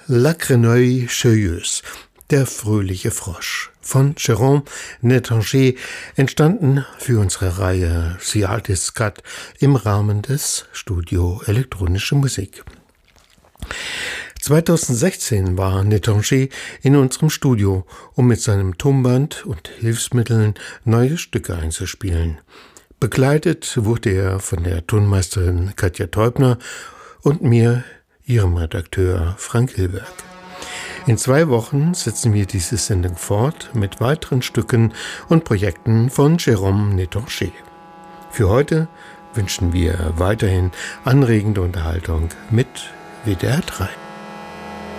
La Grenouille Joyeuse, der fröhliche Frosch, von Jérôme Nétanger, entstanden für unsere Reihe The Artist's Cut im Rahmen des Studio Elektronische Musik. 2016 war Nétanger in unserem Studio, um mit seinem Tonband und Hilfsmitteln neue Stücke einzuspielen. Begleitet wurde er von der Tonmeisterin Katja Teubner und mir, ihrem Redakteur Frank Hilberg. In 2 Wochen setzen wir diese Sendung fort mit weiteren Stücken und Projekten von Jérôme Nétanger. Für heute wünschen wir weiterhin anregende Unterhaltung mit WDR 3.